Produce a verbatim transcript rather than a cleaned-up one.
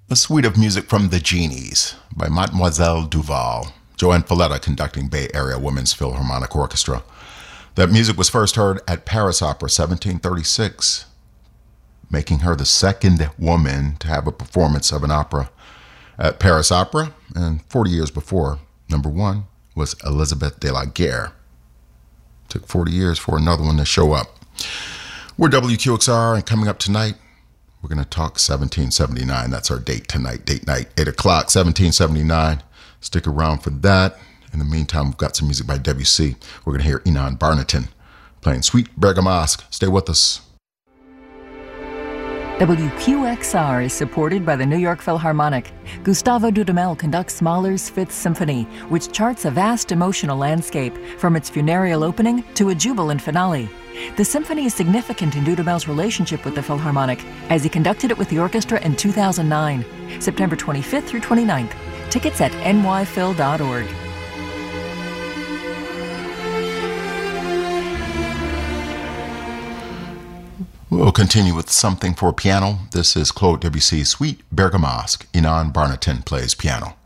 A suite of music from The Genies by Mademoiselle Duval, Joanne Falletta conducting Bay Area Women's Philharmonic Orchestra. That music was first heard at Paris Opera seventeen thirty-six, making her the second woman to have a performance of an opera at Paris Opera, and forty years before, number one was Elizabeth de la Guerre. Took forty years for another one to show up. We're W Q X R, and coming up tonight, we're going to talk seventeen seventy-nine. That's our date tonight, date night, eight o'clock, seventeen seventy-nine. Stick around for that. In the meantime, we've got some music by Debussy. We're going to hear Inan Barnaton playing Suite Bergamasque. Stay with us. W Q X R is supported by the New York Philharmonic. Gustavo Dudamel conducts Mahler's Fifth Symphony, which charts a vast emotional landscape, from its funereal opening to a jubilant finale. The symphony is significant in Dudamel's relationship with the Philharmonic, as he conducted it with the orchestra in two thousand nine, September twenty-fifth through twenty-ninth. Tickets at n y phil dot org. We'll continue with something for piano. This is Claude Debussy's Suite Bergamasque. Inan Barnaton plays piano.